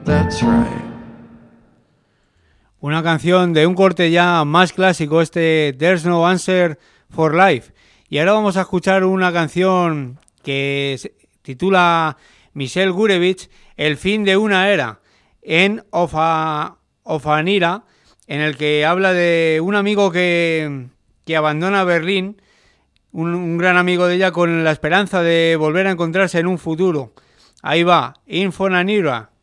that's right. Una canción de un corte ya más clásico, There's No Answer for Life. Y ahora vamos a escuchar una canción que se titula Michelle Gurevich, El fin de una era, End of an Era, en el que habla de un amigo que abandona Berlín, un gran amigo de ella, con la esperanza de volver a encontrarse en un futuro. Ahí va, In for an Era.